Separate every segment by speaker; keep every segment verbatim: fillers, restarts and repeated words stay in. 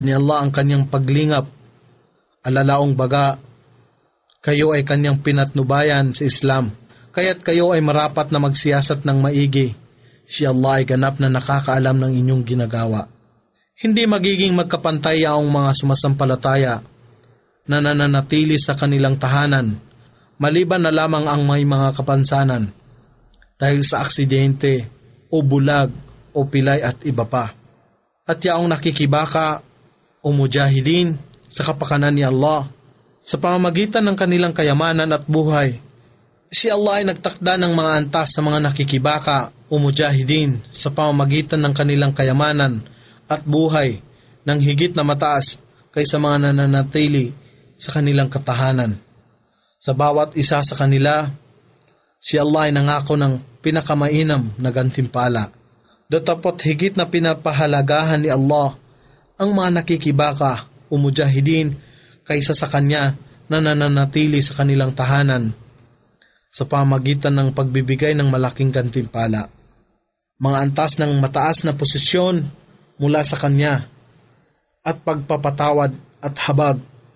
Speaker 1: ni Allah ang kanyang paglingap, alalaong baga, kayo ay kanyang pinatnubayan sa Islam, kaya't kayo ay marapat na magsiyasat ng maigi. Si Allah ay ganap na nakakaalam ng inyong ginagawa. Hindi magiging magkapantay ang mga sumasampalataya na nananatili sa kanilang tahanan, maliban na lamang ang may mga kapansanan, dahil sa aksidente, o bulag, o pilay at iba pa. At yaong nakikibaka, o mujahidin, sa kapakanan ni Allah, sa pamamagitan ng kanilang kayamanan at buhay. Si Allah ay nagtakda ng mga antas sa mga nakikibaka o mujahidin sa pamamagitan ng kanilang kayamanan at buhay ng higit na mataas kaysa mga nananatili sa kanilang katahanan. Sa bawat isa sa kanila, si Allah ay nangako ng pinakamainam na gantimpala. Datapot higit na pinapahalagahan ni Allah ang mga nakikibaka o mujahidin kaysa sa Kanya na nananatili sa kanilang tahanan sa pamagitan ng pagbibigay ng malaking gantimpala. Mga antas ng mataas na posisyon mula sa Kanya at pagpapatawad at habag.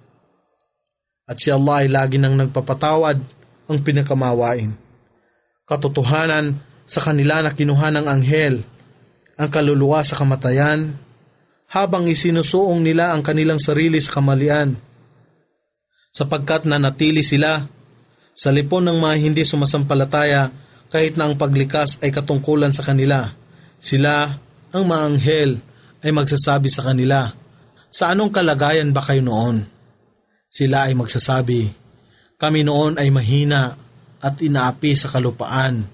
Speaker 1: At si Allah ay lagi nang nagpapatawad ang pinakamawain. Katotohanan sa kanila na kinuha ng anghel ang kaluluwa sa kamatayan habang isinusuong nila ang kanilang sarili sa kamalian, sapagkat nanatili sila sa lipon ng mga hindi sumasampalataya kahit na ang paglikas ay katungkulan sa kanila. Sila, ang mga anghel, ay magsasabi sa kanila, "Sa anong kalagayan ba kayo noon?" Sila ay magsasabi, "Kami noon ay mahina at inaapi sa kalupaan."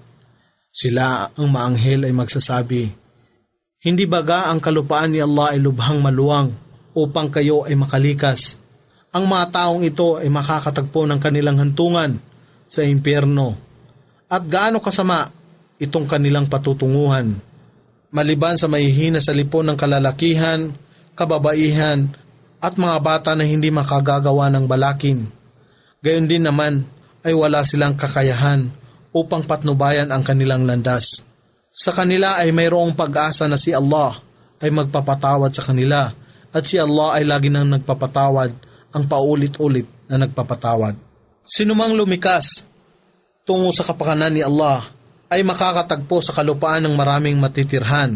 Speaker 1: Sila, ang mga anghel, ay magsasabi, "Hindi baga ang kalupaan ni Allah ay lubhang maluwang upang kayo ay makalikas? Ang mga taong ito ay makakatagpo ng kanilang hantungan sa impyerno. At gaano kasama itong kanilang patutunguhan, maliban sa mahihina sa lipon ng kalalakihan, kababaihan, at mga bata na hindi makagagawa ng balakin. Gayon din naman ay wala silang kakayahan upang patnubayan ang kanilang landas. Sa kanila ay mayroong pag-asa na si Allah ay magpapatawad sa kanila, at si Allah ay lagi nang nagpapatawad, ang paulit-ulit na nagpapatawad. Sinumang lumikas tungo sa kapakanan ni Allah ay makakatagpo sa kalupaan ng maraming matitirhan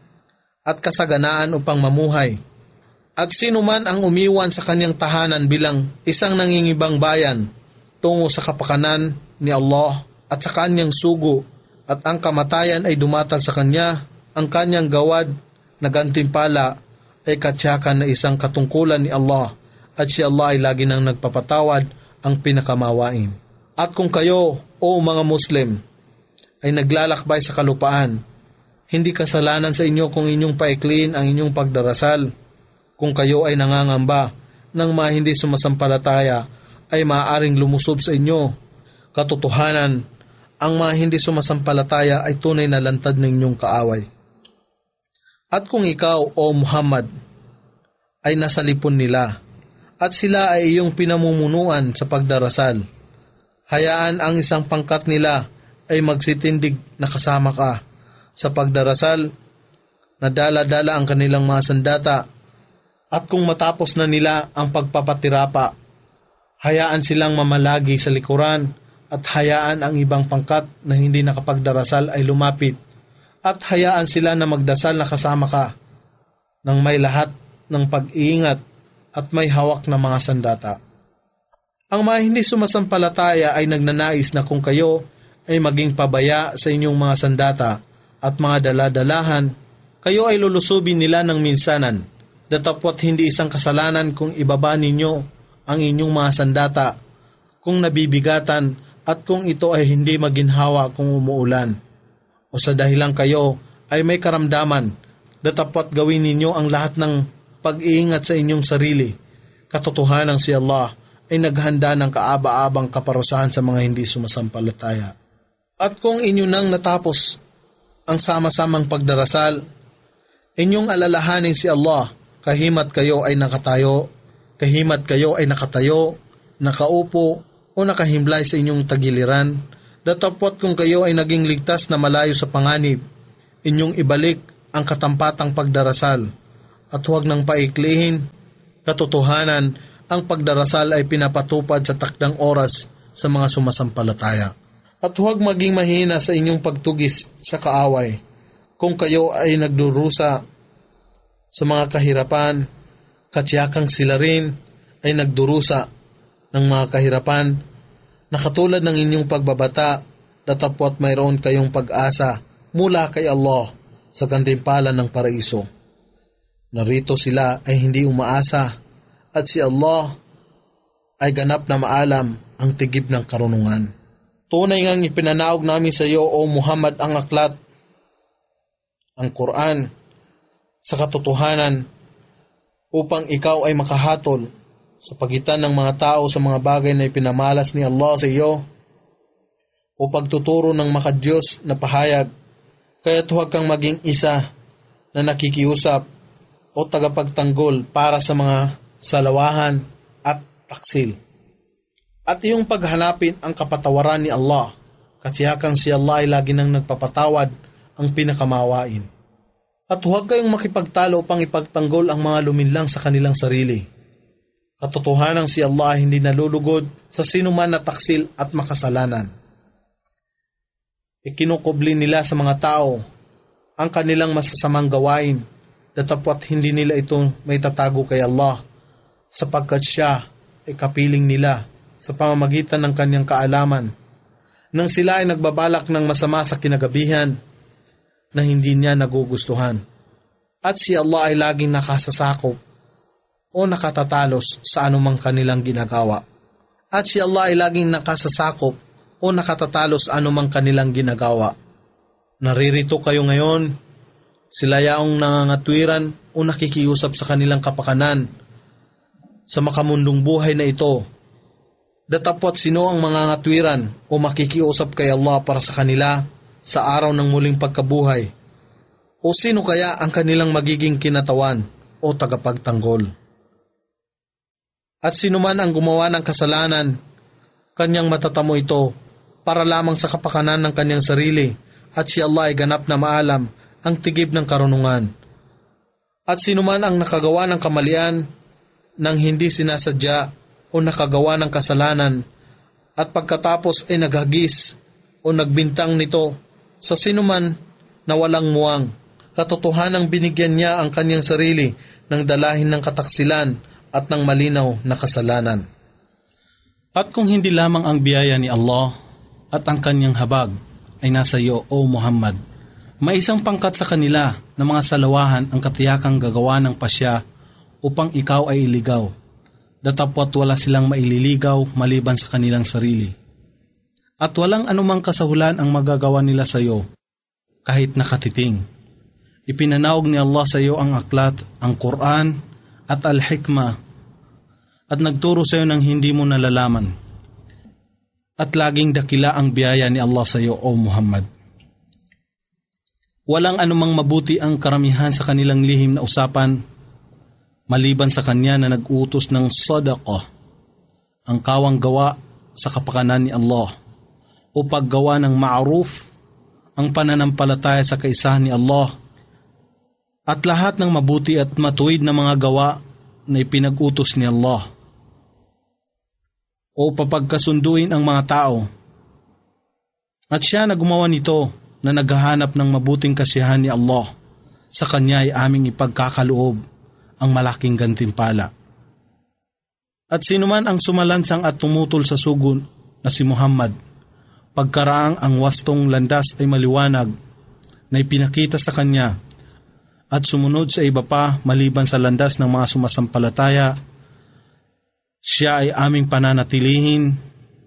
Speaker 1: at kasaganaan upang mamuhay. At sino man ang umiwan sa kanyang tahanan bilang isang nangingibang bayan tungo sa kapakanan ni Allah at sa kanyang sugo, at ang kamatayan ay dumatal sa kanya, ang kanyang gawad na gantimpala ay katsyakan na isang katungkulan ni Allah, at si Allah ay lagi nang nagpapatawad, ang pinakamawain. At kung kayo, o mga Muslim, ay naglalakbay sa kalupaan, hindi kasalanan sa inyo kung inyong paikliin ang inyong pagdarasal. Kung kayo ay nangangamba ng mga hindi sumasampalataya, ay maaaring lumusob sa inyo. Katotohanan, ang mga hindi sumasampalataya ay tunay na lantad ng inyong kaaway. At kung ikaw, o Muhammad, ay nasa lipon nila, at sila ay iyong pinamumunuan sa pagdarasal, hayaan ang isang pangkat nila ay magsitindig na kasama ka sa pagdarasal, na dala-dala ang kanilang mga sandata, at kung matapos na nila ang pagpapatirapa, hayaan silang mamalagi sa likuran, at hayaan ang ibang pangkat na hindi nakapagdarasal ay lumapit, at hayaan sila na magdasal na kasama ka, nang may lahat ng pag-iingat at may hawak na mga sandata. Ang mga hindi sumasampalataya ay nagnanais na kung kayo ay maging pabaya sa inyong mga sandata at mga daladalahan, kayo ay lulusubin nila ng minsanan, datapwat hindi isang kasalanan kung ibaba ninyo ang inyong mga sandata, kung nabibigatan, at kung ito ay hindi maginhawa kung umuulan. O sa dahilang kayo ay may karamdaman, datapwat gawin ninyo ang lahat ng pag-iingat sa inyong sarili. Katotohanan si Allah ay naghanda ng kaaba-abang kaparusahan sa mga hindi sumasampalataya. At kung inyo nang natapos ang sama-samang pagdarasal, inyong alalahanin si Allah, kahimat kayo ay nakatayo, kahimat kayo ay nakatayo, nakaupo, o nakahimlay sa inyong tagiliran, datapwat kung kayo ay naging ligtas na malayo sa panganib, inyong ibalik ang katampatang pagdarasal, at huwag nang paiklihin. Katotohanan, ang pagdarasal ay pinapatupad sa takdang oras sa mga sumasampalataya. At huwag maging mahina sa inyong pagtugis sa kaaway. Kung kayo ay nagdurusa sa mga kahirapan, katsiyakang sila rin ay nagdurusa ng mga kahirapan na katulad ng inyong pagbabata, datapwat mayroon kayong pag-asa mula kay Allah sa gantimpala ng paraiso. Narito sila ay hindi umaasa at si Allah ay ganap na maalam ang tigib ng karunungan. Tunay ngang ipinanaog namin sa iyo, O Muhammad, ang aklat, ang Quran, sa katotohanan upang ikaw ay makahatol sa pagitan ng mga tao sa mga bagay na ipinamalas ni Allah sa iyo o pagtuturo ng makadiyos na pahayag. Kaya't huwag kang maging isa na nakikiusap o tagapagtanggol para sa mga salawahan at taksil. At iyong paghanapin ang kapatawaran ni Allah, katsiyakang si Allah ay lagi nang nagpapatawad ang pinakamawain. At huwag kayong makipagtalo upang ipagtanggol ang mga luminlang sa kanilang sarili. Katotohanang si Allah ay hindi nalulugod sa sinuman na taksil at makasalanan. Ikinukubli nila sa mga tao ang kanilang masasamang gawain, datapwat hindi nila ito may tatago kay Allah, sapagkat siya ay kapiling nila sa pamamagitan ng kanyang kaalaman, nang sila ay nagbabalak ng masama sa kinagabihan na hindi niya nagugustuhan. At si Allah ay laging nakasasakop o nakatatalos sa anumang kanilang ginagawa. At si Allah ay laging nakasasakop o nakatatalos sa anumang kanilang ginagawa. Naririto kayo ngayon, sila yaong nangangatwiran o nakikiusap sa kanilang kapakanan sa makamundong buhay na ito. Datapwat sino ang mga ngatwiran o makikiusap kay Allah para sa kanila sa araw ng muling pagkabuhay? O sino kaya ang kanilang magiging kinatawan o tagapagtanggol? At sino man ang gumawa ng kasalanan, kanyang matatamo ito para lamang sa kapakanan ng kanyang sarili, at si Allah ay ganap na maalam ang tigib ng karunungan. At sino man ang nakagawa ng kamalian nang hindi sinasadya o nakagawa ng kasalanan at pagkatapos ay naghagis o nagbintang nito sa sinuman na walang muwang, katotohanang binigyan niya ang kanyang sarili ng dalahin ng kataksilan at ng malinaw na kasalanan. At kung hindi lamang ang biyaya ni Allah at ang kanyang habag ay nasa iyo, O Muhammad, may isang pangkat sa kanila na mga salawahan ang katiyakang gagawa ng pasya upang ikaw ay iligaw, datapwat wala silang maililigaw maliban sa kanilang sarili. At walang anumang kasahulan ang magagawa nila sa iyo, kahit nakatiting. Ipinanaog ni Allah sa iyo ang aklat, ang Quran at al-hikmah, at nagturo sa iyo ng hindi mo nalalaman. At laging dakila ang biyaya ni Allah sa iyo, O Muhammad. Walang anumang mabuti ang karamihan sa kanilang lihim na usapan, maliban sa kanya na nag-utos ng sadaqah, ang kawang gawa sa kapakanan ni Allah, o paggawa ng ma'ruf, ang pananampalataya sa kaisahan ni Allah, at lahat ng mabuti at matuwid na mga gawa na ipinag-utos ni Allah, o papagkasunduin ang mga tao. At siya na gumawa nito na naghahanap ng mabuting kasiyahan ni Allah, sa kanya ay aming ipagkakaloob ang malaking gantimpala. At sino man ang sumalansang at tumutol sa sugon na si Muhammad, pagkaraang ang wastong landas ay maliwanag na ipinakita sa kanya, at sumunod sa iba pa maliban sa landas ng mga sumasampalataya, siya ay aming pananatilihin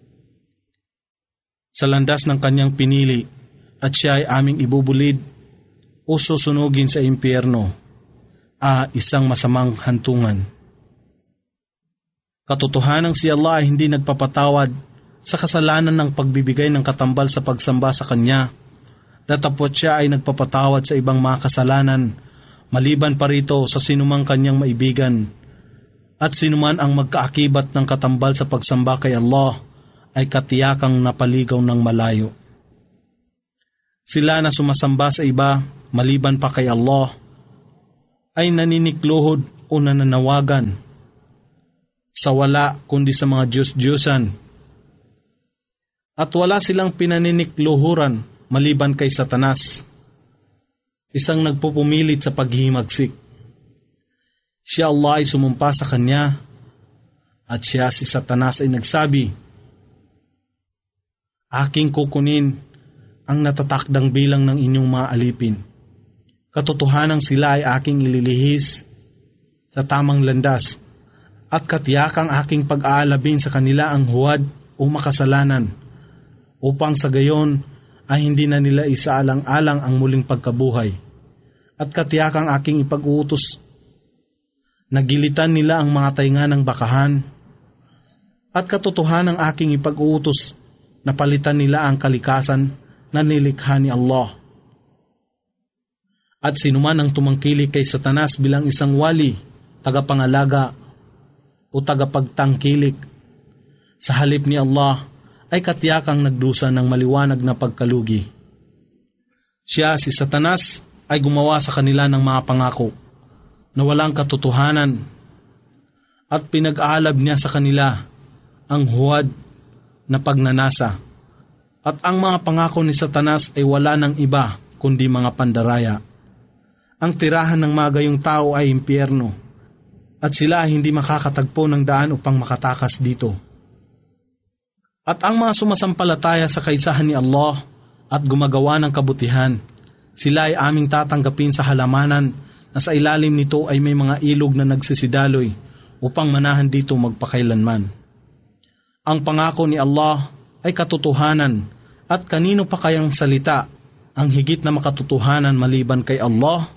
Speaker 1: sa landas ng kanyang pinili, at siya ay aming ibubulid o susunugin sa impyerno, a isang masamang hantungan. Katotohanang si Allah ay hindi nagpapatawad sa kasalanan ng pagbibigay ng katambal sa pagsamba sa Kanya, datapwat siya ay nagpapatawad sa ibang mga kasalanan, maliban pa rito sa sinumang Kanyang maibigan. At sinuman ang magkaakibat ng katambal sa pagsamba kay Allah ay katiyakang napaligaw ng malayo. Sila na sumasamba sa iba maliban pa kay Allah ay naninikluhod o nananawagan sa wala kundi sa mga Diyos-Diyosan. At wala silang pinaninikluhuran maliban kay Satanas, isang nagpupumilit sa paghihimagsik. Siya Allah ay sumumpa sa kanya at siya si Satanas ay nagsabi, aking kukunin ang natatakdang bilang ng inyong mga alipin. Katotohanang sila ay aking ililihis sa tamang landas at katiyakang aking pag-aalabin sa kanila ang huwad o makasalanan upang sa gayon ay hindi na nila isaalang-alang ang muling pagkabuhay. At katiyakang aking ipag-uutos, nagilitan nila ang mga tainga ng bakahan. At katotohanang aking ipag-uutos, napalitan nila ang kalikasan na nilikha ni Allah. At sinuman ang tumangkilik kay Satanas bilang isang wali, tagapangalaga o tagapagtangkilik sa halip ni Allah, ay katiyakang nagdusa ng maliwanag na pagkalugi. Siya, si Satanas, ay gumawa sa kanila ng mga pangako na walang katotohanan at pinag-aalab niya sa kanila ang huwad na pagnanasa. At ang mga pangako ni Satanas ay wala ng iba kundi mga pandaraya. Ang tirahan ng mga gayong tao ay impyerno at sila ay hindi makakatagpo ng daan upang makatakas dito. At ang mga sumasampalataya sa kaisahan ni Allah at gumagawa ng kabutihan, sila ay aming tatanggapin sa halamanan na sa ilalim nito ay may mga ilog na nagsisidaloy upang manahan dito magpakailanman. Ang pangako ni Allah ay katotohanan at kanino pa kayang salita ang higit na makatotohanan maliban kay Allah?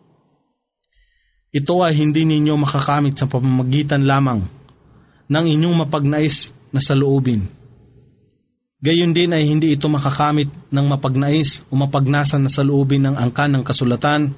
Speaker 1: Ito ay hindi ninyo makakamit sa pamamagitan lamang ng inyong mapagnais na saloobin. Gayon din ay hindi ito makakamit ng mapagnais o mapagnasan na saloobin ng angkan ng kasulatan.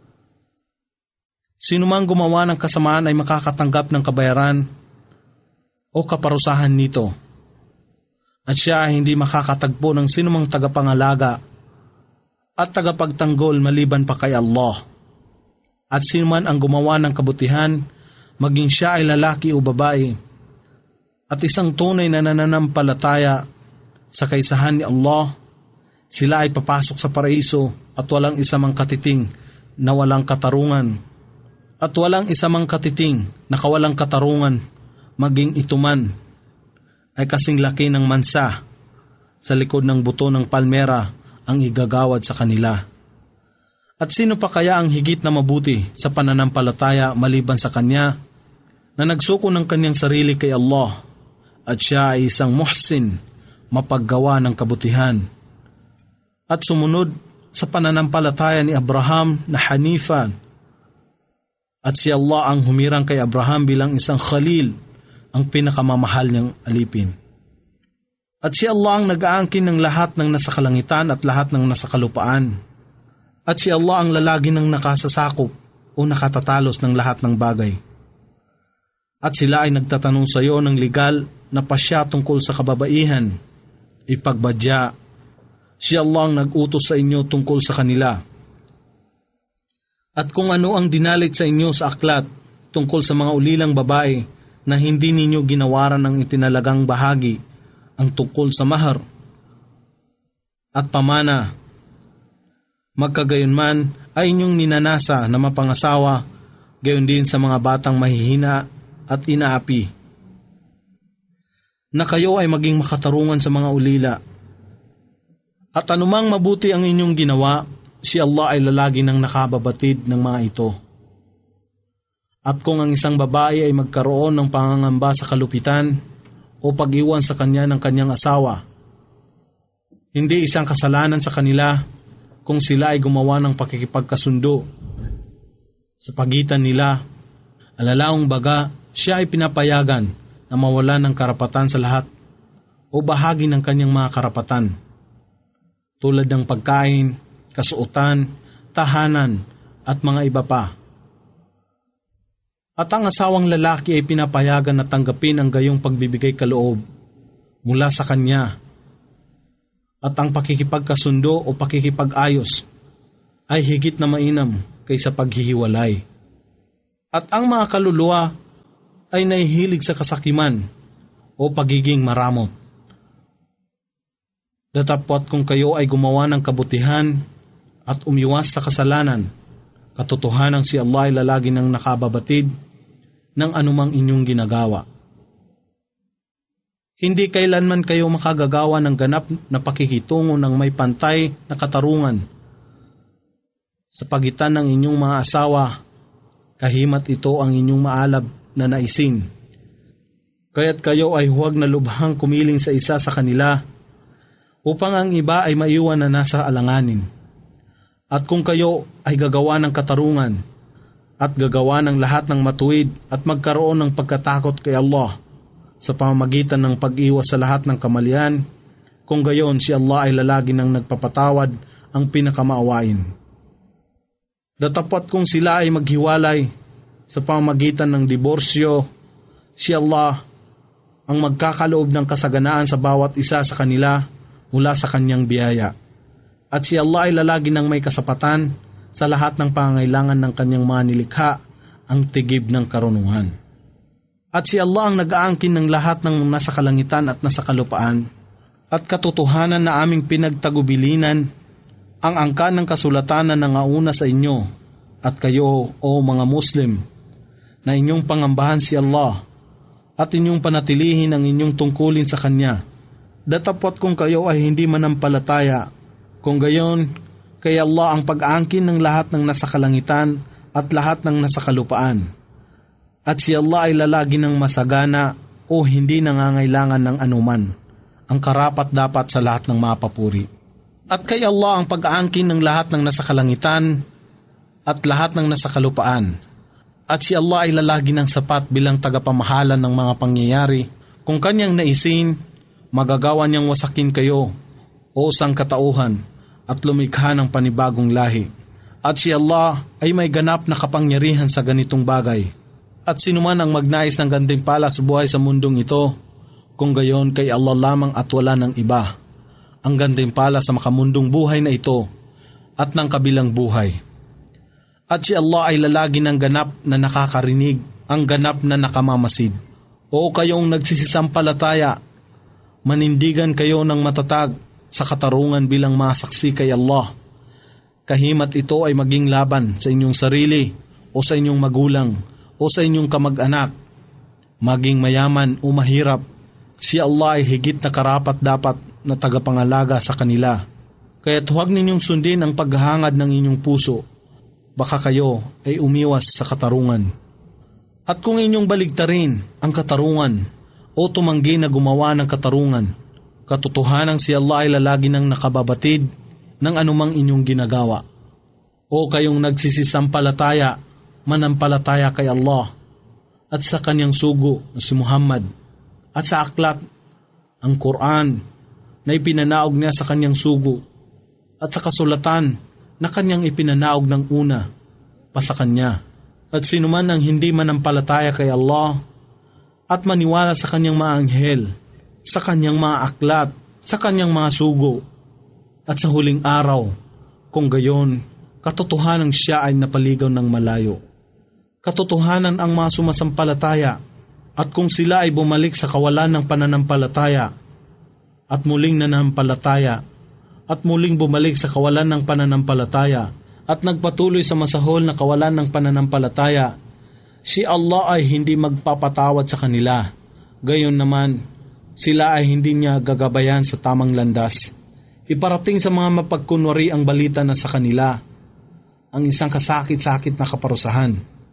Speaker 1: Sino mang gumawa ng kasamaan ay makakatanggap ng kabayaran o kaparusahan nito. At siya ay hindi makakatagpo ng sinumang tagapangalaga at tagapagtanggol maliban pa kay Allah. At sino man ang gumawa ng kabutihan, maging siya ay lalaki o babae, at isang tunay na nananampalataya sa kaisahan ni Allah, sila ay papasok sa paraiso at walang isa mang katiting na walang katarungan, at walang isa mang katiting na kawalang katarungan, maging ito man ay kasing laki ng mansa sa likod ng buto ng palmera ang igagawad sa kanila. At sino pa kaya ang higit na mabuti sa pananampalataya maliban sa kanya na nagsuko ng kanyang sarili kay Allah at siya ay isang muhsin, mapaggawa ng kabutihan at sumunod sa pananampalataya ni Abraham na Hanifa, at si Allah ang humirang kay Abraham bilang isang khalil, ang pinakamamahal niyang alipin. At si Allah ang nag-aangkin ng lahat ng nasa kalangitan at lahat ng nasa kalupaan. At si Allah ang lalagi ng nakasasakop o nakatatalos ng lahat ng bagay. At sila ay nagtatanong sa iyo ng legal na pasya tungkol sa kababaihan, ipagbadya. Si Allah ang nag-utos sa inyo tungkol sa kanila. At kung ano ang dinalit sa inyo sa aklat tungkol sa mga ulilang babae na hindi ninyo ginawaran ng itinalagang bahagi ang tungkol sa mahar at pamana, magkagayon man ay inyong ninanasa na mapangasawa, gayon din sa mga batang mahihina at inaapi, na kayo ay maging makatarungan sa mga ulila. At anumang mabuti ang inyong ginawa, si Allah ay lalagi ng nakababatid ng mga ito. At kung ang isang babae ay magkaroon ng pangangamba sa kalupitan o pag-iwan sa kanya ng kanyang asawa, hindi isang kasalanan sa kanila kung sila ay gumawa ng pakikipagkasundo sa pagitan nila. Alalaong baga, siya ay pinapayagan na mawala ng karapatan sa lahat o bahagi ng kanyang mga karapatan, tulad ng pagkain, kasuotan, tahanan, at mga iba pa. At ang asawang lalaki ay pinapayagan na tanggapin ang gayong pagbibigay kaloob mula sa kanya. At ang pakikipagkasundo o pakikipag-ayos ay higit na mainam kaysa paghihiwalay. At ang mga kaluluwa ay nahihilig sa kasakiman o pagiging maramot. Datapwat kung kayo ay gumawa ng kabutihan at umiwas sa kasalanan, katotohanan si Allah ay lalagi ng nakababatid ng anumang inyong ginagawa. Hindi kailanman kayo makagagawa ng ganap na pakikitungo ng may pantay na katarungan sa pagitan ng inyong mga asawa, kahimat ito ang inyong maalab na naisin. Kaya't kayo ay huwag na lubhang kumiling sa isa sa kanila upang ang iba ay maiwan na nasa alanganin. At kung kayo ay gagawa ng katarungan at gagawa ng lahat ng matuwid at magkaroon ng pagkatakot kay Allah sa pamamagitan ng pag-iwas sa lahat ng kamalian, kung gayon si Allah ay lalagi ng nagpapatawad ang pinakamaawain. Datapwat kung sila ay maghiwalay sa pamamagitan ng diborsyo, si Allah ang magkakaloob ng kasaganaan sa bawat isa sa kanila mula sa kanyang biyaya. At si Allah ay lalagi ng may kasapatan sa lahat ng pangangailangan ng kanyang mga nilikha, ang tigib ng karunungan. At si Allah ang nag-aangkin ng lahat ng nasa kalangitan at nasa kalupaan, at katotohanan na aming pinagtagubilinan ang angkan ng kasulatan na nangauna sa inyo, at kayo, o mga Muslim, na inyong pangambahan si Allah, at inyong panatilihin ang inyong tungkulin sa Kanya. Datapwat kung kayo ay hindi manampalataya, kung gayon, kay Allah ang pag-aangkin ng lahat ng nasa kalangitan at lahat ng nasa kalupaan. At si Allah ay lalagi ng masagana o hindi nangangailangan ng anuman, ang karapat dapat sa lahat ng mapapuri. At kay Allah ang pag-aangkin ng lahat ng nasa kalangitan at lahat ng nasa kalupaan. At si Allah ay lalagi ng sapat bilang tagapamahalan ng mga pangyayari. Kung kanyang naisin, magagawa niyang wasakin kayo o sangkatauhan at lumikha ng panibagong lahi. At si Allah ay may ganap na kapangyarihan sa ganitong bagay. At sinuman ang magnais ng gantimpala sa buhay sa mundong ito, kung gayon kay Allah lamang at wala ng iba, ang gantimpala sa makamundong buhay na ito at ng kabilang buhay. At si Allah ay lalagi ng ganap na nakakarinig, ang ganap na nakamamasid. O kayong nagsisisampalataya, manindigan kayo ng matatag sa katarungan bilang masaksi kay Allah. Kahimat ito ay maging laban sa inyong sarili o sa inyong magulang o sa inyong kamag-anak, maging mayaman o mahirap, si Allah ay higit na karapat dapat na tagapangalaga sa kanila. Kaya't huwag ninyong sundin ang paghahangad ng inyong puso, baka kayo ay umiwas sa katarungan. At kung inyong baligtarin ang katarungan o tumanggi na gumawa ng katarungan, katotohanan si Allah ay lalagi ng nakababatid ng anumang inyong ginagawa. O kayong nagsisisampalataya, manampalataya kay Allah at sa kanyang sugo na si Muhammad at sa aklat, ang Quran na ipinanaog niya sa kanyang sugo at sa kasulatan na kanyang ipinanaog ng una pa sa kanya. At sinuman ang hindi manampalataya kay Allah at maniwala sa kanyang mga anghel, sa kanyang mga aklat, sa kanyang mga sugo at sa huling araw, kung gayon, katotohanan siya ay napaligaw ng malayo. Katotohanan ang mga sumasampalataya, at kung sila ay bumalik sa kawalan ng pananampalataya, at muling nanampalataya, at muling bumalik sa kawalan ng pananampalataya, at nagpatuloy sa masahol na kawalan ng pananampalataya, si Allah ay hindi magpapatawad sa kanila. Gayon naman, sila ay hindi niya gagabayan sa tamang landas. Iparating sa mga mapagkunwari ang balita na sa kanila, ang isang kasakit-sakit na kaparusahan.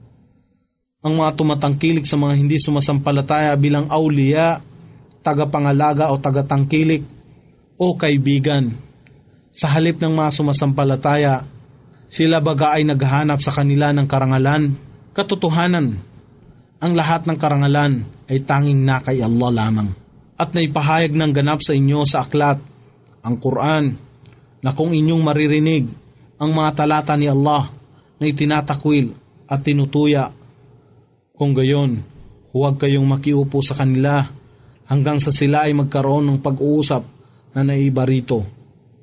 Speaker 1: Ang mga tumatangkilik sa mga hindi sumasampalataya bilang awliya, tagapangalaga o tagatangkilik o kaibigan. Sa halip ng mga sumasampalataya, sila baga ay naghahanap sa kanila ng karangalan, katotohanan. Ang lahat ng karangalan ay tanging na kay Allah lamang. At naipahayag ng ganap sa inyo sa aklat, ang Quran, na kung inyong maririnig ang mga talata ni Allah na itinatakwil at tinutuya, kung gayon, huwag kayong makiupo sa kanila hanggang sa sila ay magkaroon ng pag-uusap na naiba rito.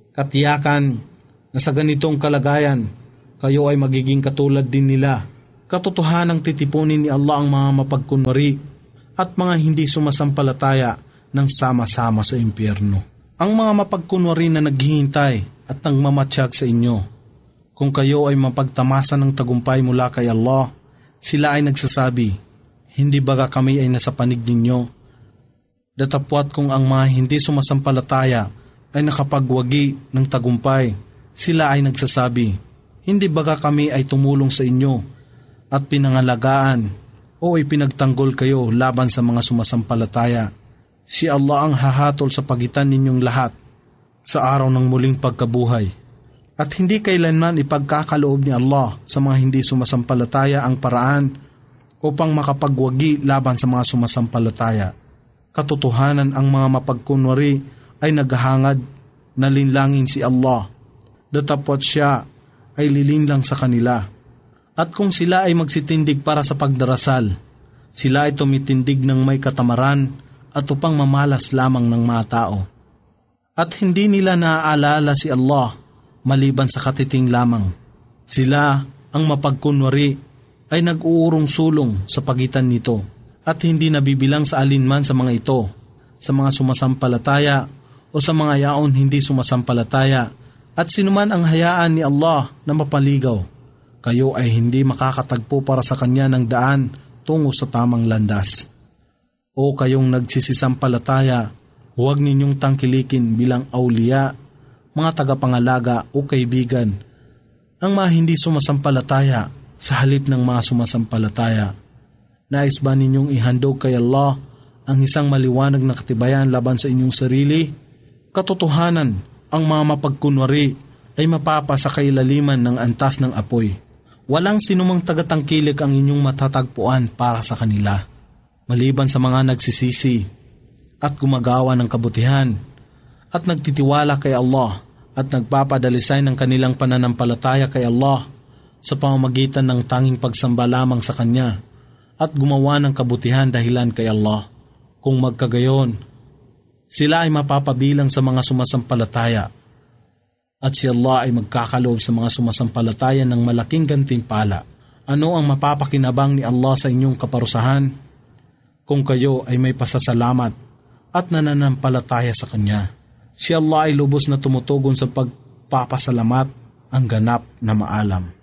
Speaker 1: Katiyakan na sa ganitong kalagayan, kayo ay magiging katulad din nila, Katotohanang titipunin ni Allah ang mga mapagkunwari at mga hindi sumasampalataya ng sama-sama sa impyerno. Ang mga mapagkunwari na naghihintay at nagmamatsyag sa inyo, kung kayo ay mapagtamasa ng tagumpay mula kay Allah, sila ay nagsasabi, hindi baga kami ay nasa panig ninyo? Datapwat kung ang mga hindi sumasampalataya ay nakapagwagi ng tagumpay, sila ay nagsasabi, hindi baga kami ay tumulong sa inyo at pinangalagaan o ipinagtanggol kayo laban sa mga sumasampalataya. Si Allah ang hahatol sa pagitan ninyong lahat sa araw ng muling pagkabuhay. At hindi kailanman ipagkakaloob ni Allah sa mga hindi sumasampalataya ang paraan upang makapagwagi laban sa mga sumasampalataya. Katotohanan ang mga mapagkunwari ay naghahangad na linlangin si Allah. Datapwat siya ay lilinlang sa kanila. At kung sila ay magsitindig para sa pagdarasal, sila ay tumitindig ng may katamaran at upang mamalas lamang ng mga tao. At hindi nila naaalala si Allah maliban sa katiting lamang. Sila ang mapagkunwari ay nag-uurong sulong sa pagitan nito at hindi nabibilang sa alinman sa mga ito, sa mga sumasampalataya o sa mga yaon hindi sumasampalataya, at sinuman ang hayaan ni Allah na mapaligaw, kayo ay hindi makakatagpo para sa kanya ng daan tungo sa tamang landas. O kayong nagsisisampalataya, huwag ninyong tangkilikin bilang awliya, mga tagapangalaga o kaibigan, ang mga hindi sumasampalataya sa halip ng mga sumasampalataya. Nais ba ninyong ihandog kay Allah ang isang maliwanag na katibayan laban sa inyong sarili? Katotohanan, ang mga mapagkunwari ay mapapa sa kailaliman ng antas ng apoy. Walang sinumang tagatangkilik ang inyong matatagpuan para sa kanila, maliban sa mga nagsisisi at gumagawa ng kabutihan at nagtitiwala kay Allah at nagpapadalisay ng kanilang pananampalataya kay Allah sa pamamagitan ng tanging pagsamba lamang sa Kanya at gumawa ng kabutihan dahilan kay Allah. Kung magkagayon, sila ay mapapabilang sa mga sumasampalataya at si Allah ay magkakaloob sa mga sumasampalataya ng malaking gantimpala. Ano ang mapapakinabang ni Allah sa inyong kaparusahan? Kung kayo ay may pasasalamat at nananampalataya sa Kanya, si Allah ay lubos na tumutugon sa pagpapasalamat, ang ganap na maalam.